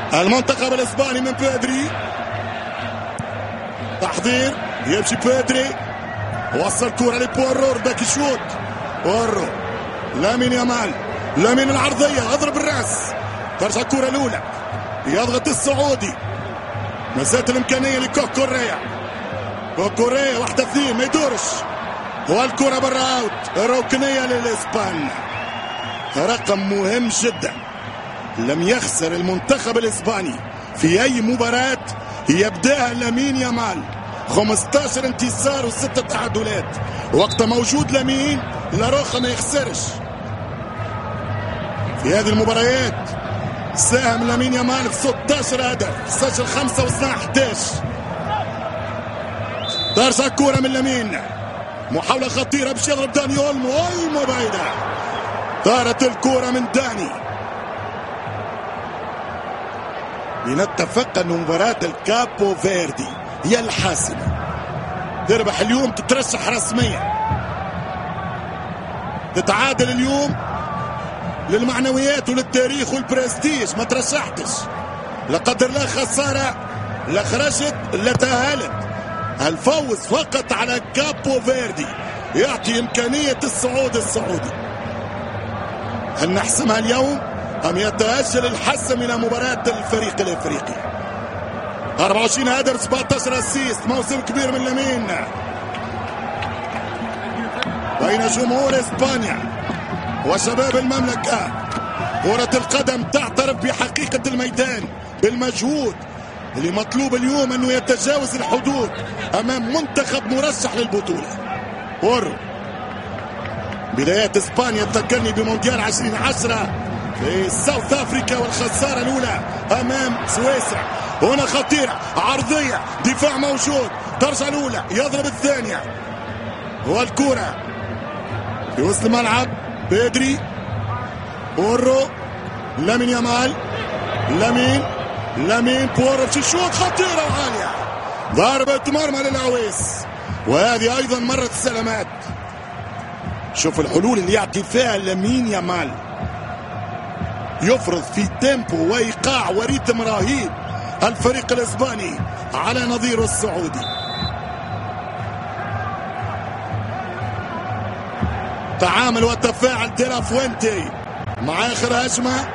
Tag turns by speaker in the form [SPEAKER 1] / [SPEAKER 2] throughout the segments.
[SPEAKER 1] المنتخب الاسباني من بيدري. تحضير يمشي بيدري، وصل كرة لبورو، باك يشوت بورو. لامين يامال، لامين العرضية، اضرب الراس، ترجع الكرة الأولى، يضغط السعودي، مسات الإمكانية لكوكوريا. كوكوريا 1-2 ما يدورش، والكرة برا اوت، الركنية للإسبان. رقم مهم جدا، لم يخسر المنتخب الإسباني في أي مباراة يبدأها لامين يامال. 15 انتصار و6 تعادلات، وقت موجود لامين لاروخا ما يخسرش في هذه المباريات. ساهم لامين يامال في 16 هدف، سجل 5 وصنع 11. ترجع الكرة من لامين، محاولة خطيرة باش يضرب داني اولمو، اولمو بعيدة. طارت الكرة من داني. لنتفق أن مباراة الكابو فيردي هي الحاسمة، تربح اليوم تترشح رسميا، تتعادل اليوم للمعنويات وللتاريخ والبرستيج. ما ترشحتش، لا قدر الله خسارة، لا خرجت، لا تأهلت. الفوز فقط على كابو فيردي يعطي إمكانية الصعود السعودي. هل نحسمها اليوم أم يتأجل الحسم إلى مباراة الفريق الإفريقي؟ 24 هدف، 17 اسيست، موسم كبير من لامين. بين جمهور إسبانيا وشباب المملكة، كرة القدم تعترف بحقيقة الميدان، بالمجهود اللي مطلوب اليوم أنه يتجاوز الحدود أمام منتخب مرشح للبطولة. ورو بدايات إسبانيا تذكرني بمونديال 2010 في ساوث أفريكا، والخسارة الأولى أمام سويسرا. هنا خطيرة، عرضية، دفاع موجود، ترجع الأولى، يضرب الثانية، والكرة في وسط الملعب. بيدري، بورو، لامين يامال، لامين بورو في شوط خطيرة وعالية، ضربة مرمى للعويس، وهذه أيضا مرت السلامات. شوف الحلول اللي يعطي فيها لامين يامال، يفرض في تيمبو وإيقاع وريتم رهيب الفريق الإسباني على نظيره السعودي. تعامل وتفاعل ديلا فوينتي مع آخر هجمة.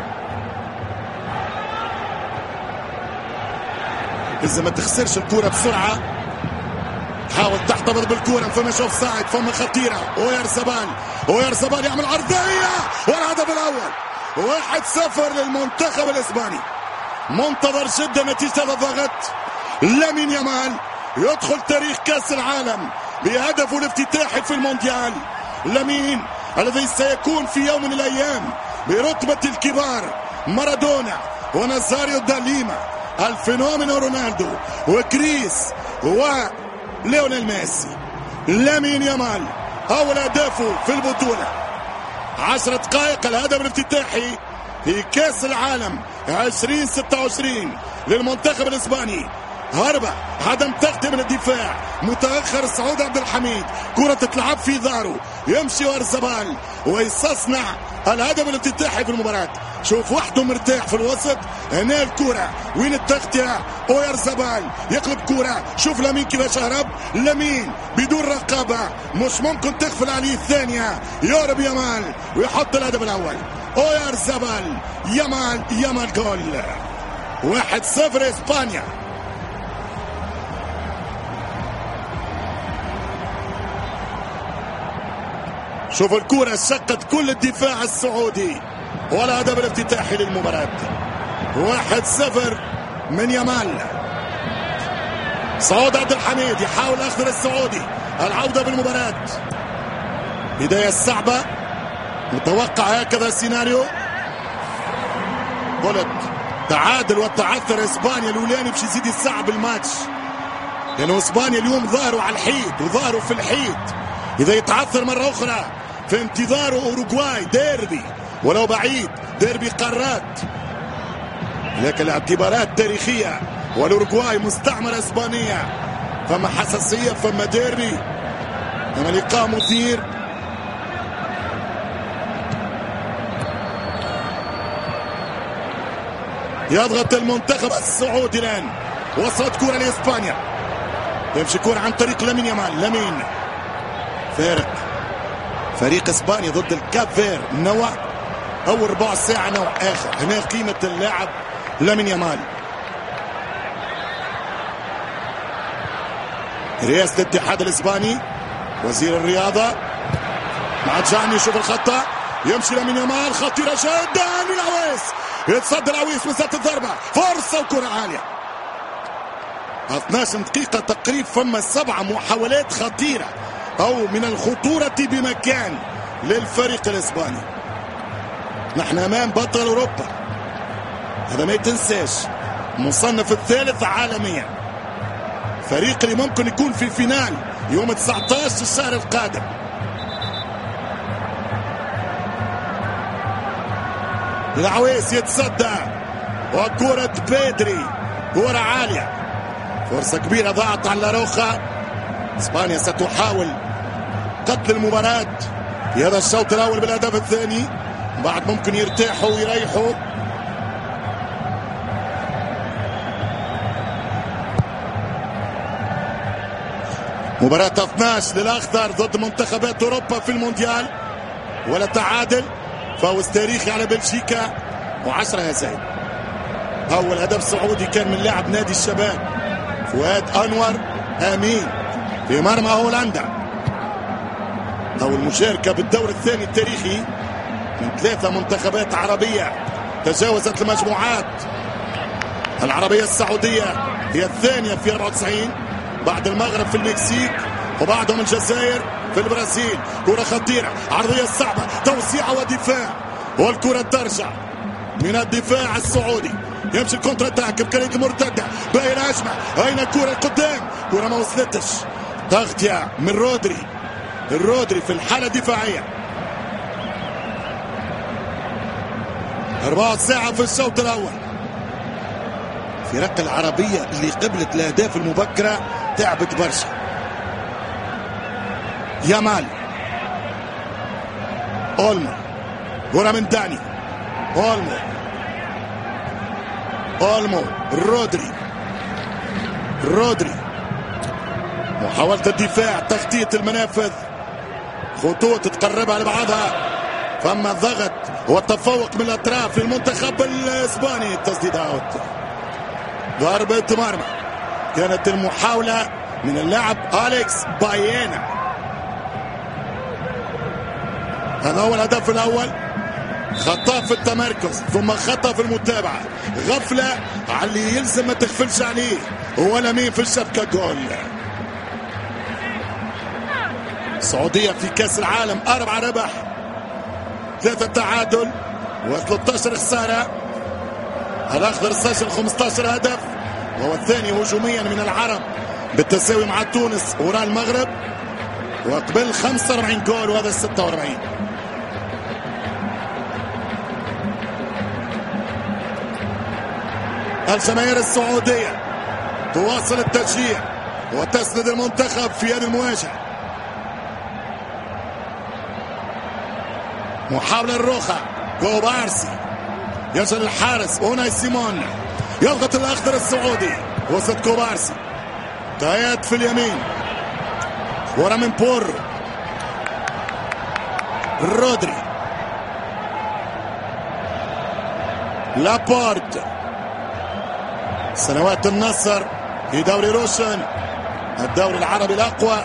[SPEAKER 1] إذا ما تخسرش الكرة بسرعة، حاول تحتفظ بالكرة، فما شوف ساعد، فما خطيرة. اويرزابال يعمل عرضية، والهدف الأول. 1-0 للمنتخب الإسباني. منتظر جدا نتيجة هذا الضغط. لامين يامال يدخل تاريخ كأس العالم بهدفه الافتتاحي في المونديال. لامين الذي سيكون في يوم من الأيام برتبة الكبار، مارادونا ونازاريو داليما، الفينومينو رونالدو وكريس وليونيل ميسي. لامين يامال أول أهدافه في البطولة، 10 دقائق الهدف الافتتاحي في كأس العالم 2026 للمنتخب الإسباني. هربة، عدم تغطية من الدفاع، متأخر سعود عبد الحميد، كرة تتلعب في ظهره، يمشي اويرزابال ويستصنع الهدف الافتتاحي في المباراة. شوف وحده مرتاح في الوسط، هنا الكرة وين التغطية، اويرزابال يقلب كرة، شوف لامين كيفاش هرب، لامين بدون رقابة، مش ممكن تغفل عليه الثانية، يهرب يامال ويحط الهدف الأول. اويرزابال، يامال جول. 1-0 إسبانيا. شوف الكرة شقت كل الدفاع السعودي، والهدف الافتتاحي للمباراة. 1-0 من يامال. سعود عبد الحميد يحاول أخذ السعودي العودة بالمباراة. بداية صعبة، متوقع هكذا السيناريو. قلت تعادل وتعثر إسبانيا الأولاني باش يزيد يصعب الماتش، لأنه إسبانيا اليوم ظهروا على الحيط وظهروا في الحيط. إذا يتعثر مرة أخرى في انتظار أوروغواي، ديربي ولو بعيد، ديربي قارات، لكن الاعتبارات تاريخية، والأوروغواي مستعمرة إسبانية، فما حساسية، فما ديربي، فما لقاء مثير. يضغط المنتخب السعودي الآن. وصلت كرة لإسبانيا، يمشي كرة عن طريق لامين يامال. لامين فريق إسبانيا ضد الكاب فير نوع أول ربع ساعة نوع آخر. هنا قيمة اللاعب لامين يامال. رئاسة الاتحاد الإسباني وزير الرياضة مع جاني، يشوف الخطة، يمشي لامين يامال، خطيرة جدا للعويس، يتصدى العويس مساحة الضربة، فرصة وكرة عالية. 12 دقيقة تقريبا، فما 7 محاولات خطيرة أو من الخطورة بمكان للفريق الإسباني. نحن أمام بطل أوروبا، هذا ما يتنساش، مصنف الثالث عالميا، فريق اللي ممكن يكون في فينال يوم 19 الشهر القادم. العويس يتصدى وكرة بيدري، كرة عالية، فرصة كبيرة ضاعت على روخا. اسبانيا ستحاول قتل المباراة في هذا الشوط الأول بالهدف الثاني، بعد ممكن يرتاحوا ويريحوا. مباراة 12 للأخضر ضد منتخبات أوروبا في المونديال، ولا تعادل، فوز تاريخي على بلجيكا. و10 يا زيد. أول هدف سعودي كان من لاعب نادي الشباب فؤاد أنور آمين في مرمى هولندا. أول مشاركة بالدور الثاني التاريخي من 3 منتخبات عربية تجاوزت المجموعات. العربية السعودية هي الثانية في 94 بعد المغرب في المكسيك، وبعدهم الجزائر في البرازيل. كرة خطيرة، عرضية صعبة، توسيعة ودفاع، والكرة ترجع من الدفاع السعودي. يمشي الكونتر اتاك بكرية المرتدة، باقي الهجمة، أين الكرة القدام؟ كرة ما وصلتش، تغطية من الرودري في الحالة الدفاعية. 4 ساعة في الشوط الأول. الفرق العربية اللي قبلت الأهداف المبكرة تعبت برشا. يامال، أولمو، كرة من داني، أولمو، رودري، محاولة الدفاع، تغطية المنافذ، خطوط تقربها لبعضها، فما الضغط والتفوق من الأطراف للمنتخب الإسباني. التسديد اوت، ضربة مرمى، كانت المحاولة من اللاعب أليكس بايينا. هذا هو الهدف الأول، خطأ في التمركز ثم خطأ في المتابعة، غفلة على اللي يلزم ما تغفلش عليه، هو لامين في الشبكة. جول. السعودية في كأس العالم 4 ربح، 3 تعادل و13 خسارة. الأخضر سجل 15 هدف، وهو الثاني هجوميا من العرب بالتساوي مع تونس وراء المغرب، وقبل 45 جول وهذا 46. الجماهير السعودية تواصل التشجيع وتسند المنتخب في هذه المواجهة. محاولة الروخة، كوبارسي، يصل الحارس أوناي سيمون، يضغط الأخضر السعودي، وسط كوبارسي، تايات في اليمين، ورا من رودري، لابورت. سنوات النصر في دوري روشن، الدوري العربي الأقوى.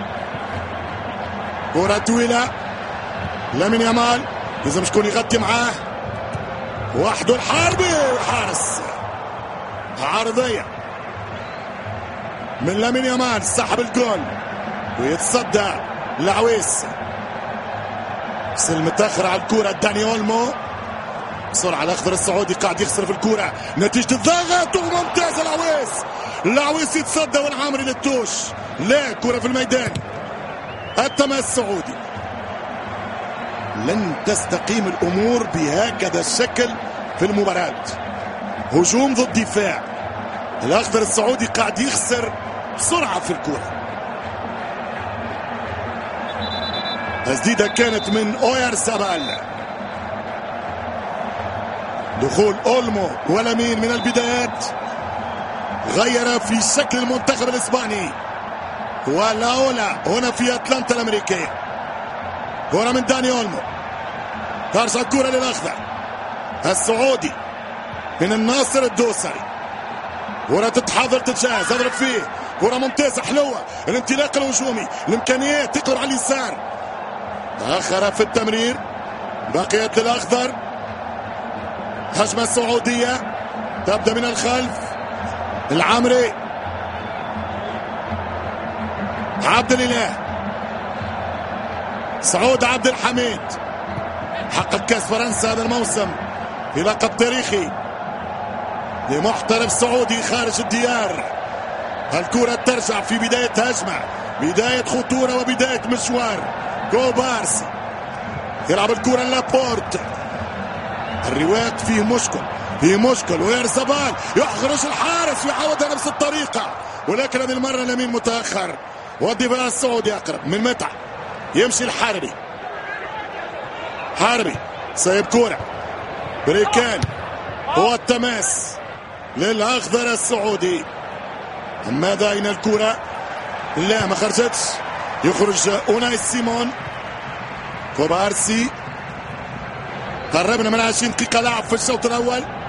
[SPEAKER 1] كرة طويلة، لامين يامال لازم شكون يغطي معاه، وحده الحاربي، حارس. عرضية من لامين يامال، سحب الجول ويتصدى العويس. متأخر على الكرة داني أولمو، بسرعة الأخضر السعودي قاعد يخسر في الكرة نتيجة الضغط، وممتاز العويس يتصدى والعامري للتوش. لا، كرة في الميدان، التماس السعودي. لن تستقيم الأمور بهكذا الشكل في المباراة، هجوم ضد دفاع. الأخضر السعودي قاعد يخسر بسرعة في الكرة. تسديدة كانت من أويرزابال، دخول اولمو ولامين من البدايات غير في شكل المنتخب الاسباني. ولاولا هنا في اتلانتا الامريكيه. كرة من داني اولمو، ترجع الكرة للاخضر السعودي من الناصر الدوسري. كرة تتحضر تتجهز، اضرب فيه كرة ممتازة حلوة، الانطلاق الهجومي، الامكانيات تقدر على اليسار، تأخر في التمرير، بقيت للاخضر. هجمة السعودية تبدأ من الخلف، العمري، عبد الاله، سعود عبد الحميد، حقق كاس فرنسا هذا الموسم في لقب تاريخي لمحترف سعودي خارج الديار. الكرة ترجع في بداية هجمة، بداية خطورة وبداية مشوار. كوبارسي يلعب الكرة لابورت، الرواق فيه مشكل ويرزبال يخرج الحارس ويعودها نفس الطريقة، ولكن هذه المرة لامين متأخر والدفاع السعودي أقرب من متعب. يمشي الحربي، حربي سايب كرة بريكان، هو التماس للأخضر السعودي. ماذا أين الكرة؟ لا ما خرجتش، يخرج أوناي سيمون. كوبارسي قربنا من 20 دقيقة لعب في الشوط الأول.